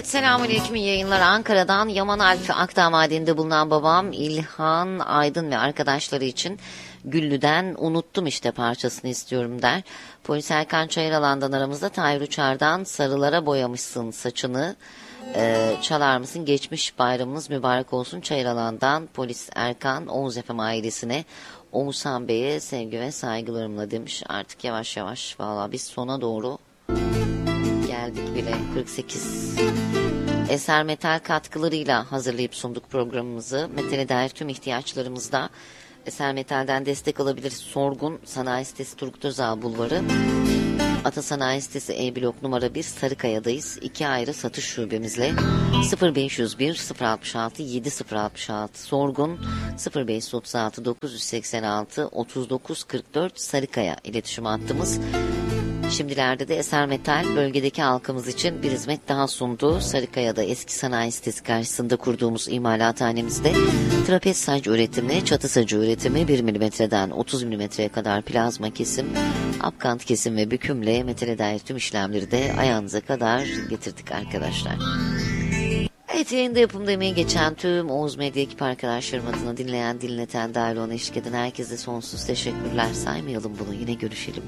Evet, selamünaleyküm, iyi yayınlar. Ankara'dan Yaman Alp Akdağ Madeni'nde bulunan babam İlhan Aydın ve arkadaşları için Güllü'den Unuttum işte parçasını istiyorum der. Polis Erkan Çayıralan'dan aramızda, Tahir Uçar'dan Sarılara boyamışsın saçını, çalar mısın, geçmiş bayramınız mübarek olsun. Çayıralan'dan Polis Erkan, Oğuz Efem ailesine, Oğuzhan Bey'e sevgi ve saygılarımla demiş. Artık yavaş yavaş valla biz sona doğru geldik bile. 48 Eser Metal katkılarıyla hazırlayıp sunduk programımızı. Metale dair tüm ihtiyaçlarımızda Eser Metal'den destek alabilir. Sorgun Sanayi Sitesi, Turgut Özal Bulvarı, Ata Sanayi Sitesi E blok numara 1, Sarıkaya'dayız. 2 ayrı satış şubemizle 0501 066 7066 Sorgun, 0536 986 3944 Sarıkaya iletişim hattımız. Şimdilerde de Eser Metal bölgedeki halkımız için bir hizmet daha sundu. Sarıkaya'da eski sanayi sitesi karşısında kurduğumuz imalathanemizde trapez saç üretimi, çatı sacı üretimi, 1 milimetreden 30 milimetreye kadar plazma kesim, apkant kesim ve bükümle metale dair tüm işlemleri de ayağınıza kadar getirdik arkadaşlar. Evet, yayında yapımda emeği geçen tüm Oğuz Medya ekip arkadaşlarım adına, dinleyen, dinleten, dahil ona eşlik eden herkese sonsuz teşekkürler. Saymayalım bunu, yine görüşelim.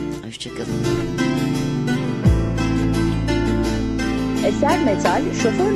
Hoşçakalın. Eser Metal, şoför